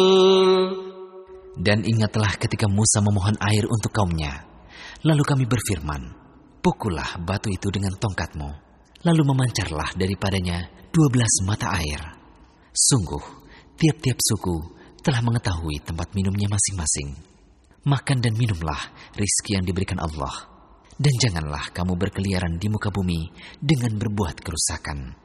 Dan ingatlah ketika Musa memohon air untuk kaumnya. Lalu kami berfirman, pukullah batu itu dengan tongkatmu. Lalu memancarlah daripadanya 12 mata air. Sungguh, tiap-tiap suku telah mengetahui tempat minumnya masing-masing. Makan dan minumlah rizki yang diberikan Allah. Dan janganlah kamu berkeliaran di muka bumi dengan berbuat kerusakan.